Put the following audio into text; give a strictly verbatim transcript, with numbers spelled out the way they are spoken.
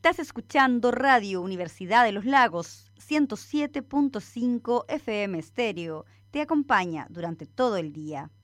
Estás escuchando Radio Universidad de los Lagos, ciento siete punto cinco F M Estéreo. Te acompaña durante todo el día.